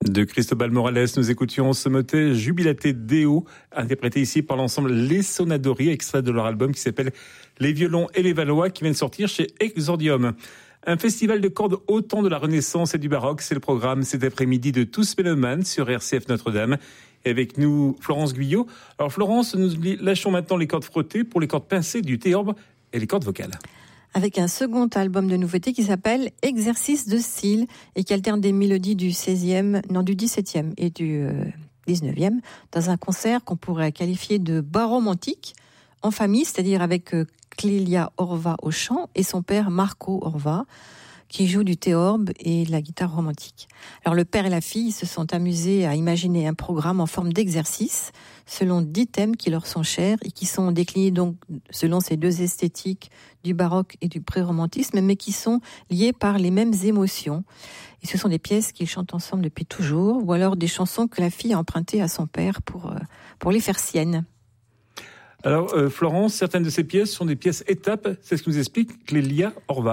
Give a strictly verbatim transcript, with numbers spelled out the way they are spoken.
De Cristobal Morales, nous écoutions ce motet Jubilate Deo, interprété ici par l'ensemble Les Sonadori, extrait de leur album qui s'appelle Les Violons et les Valois, qui vient de sortir chez Exordium. Un festival de cordes au temps de la Renaissance et du baroque, c'est le programme cet après-midi de Tous Mélomanes sur R C F Notre-Dame. Et avec nous, Florence Guyot. Alors Florence, nous lâchons maintenant les cordes frottées pour les cordes pincées du théorbe et les cordes vocales. Avec un second album de nouveautés qui s'appelle Exercice de style et qui alterne des mélodies du seizième, non du dix-septième et du euh, dix-neuvième dans un concert qu'on pourrait qualifier de baromantique en famille, c'est-à-dire avec euh, Clélia Orva au chant et son père Marco Orva qui joue du théorbe et de la guitare romantique. Alors le père et la fille se sont amusés à imaginer un programme en forme d'exercice selon dix thèmes qui leur sont chers et qui sont déclinés donc selon ces deux esthétiques du baroque et du pré-romantisme, mais qui sont liés par les mêmes émotions. Et ce sont des pièces qu'ils chantent ensemble depuis toujours, ou alors des chansons que la fille a empruntées à son père pour, pour les faire siennes. Alors, euh, Florence, certaines de ces pièces sont des pièces étapes, c'est ce que nous explique Clélia Orva.